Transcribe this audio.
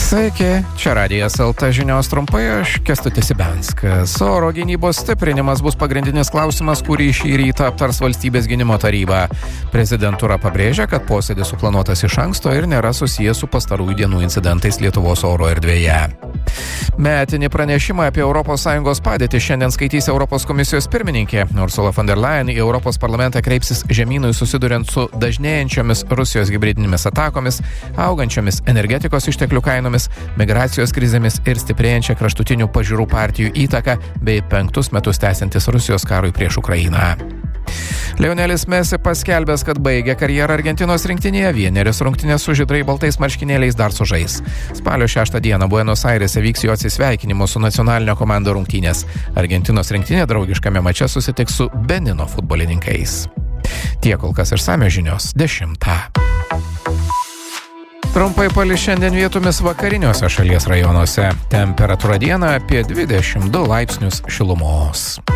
Sveiki, čia Radijas LT žinios trumpai, aš Kęstutis Ibenskas. Oro gynybos stiprinimas bus pagrindinis klausimas, kurį šį rytą aptars Valstybės gynimo taryba. Prezidentūra pabrėžia, kad posėdis suplanuotas iš anksto ir nėra susijęs su pastarųjų dienų incidentais Lietuvos oro erdvėje. Metinį pranešimą apie ES padėtį šiandien skaitys Europos komisijos pirmininkė. Ursula von der Leyen į Europos parlamentą kreipsis žemynui susiduriant su dažnėjančiomis Rusijos hibridinėmis atakomis, augančiomis energetikos išteklių kainomis, migracijos krizėmis ir stiprėjančia kraštutinių pažiūrų partijų įtaka bei 5 metus tęsiantis Rusijos karui prieš Ukrainą. Lionelis Messi paskelbęs, kad baigė karjerą Argentinos rinktinėje, vienerias rungtynės su žydrai baltais marškinėliais dar sužais. Spalio 6 dieną Buenos Airėse vyks jo atsisveikinimo su nacionalinio komando rungtynės. Argentinos rinktinė draugiškame mače susitiks su Benino futbolininkais. Tiek kol kas išsamios žinios 10. Trumpai palis šiandien vietomis vakariniuose šalies rajonuose. Temperatūra dieną apie 22 laipsnius šilumos.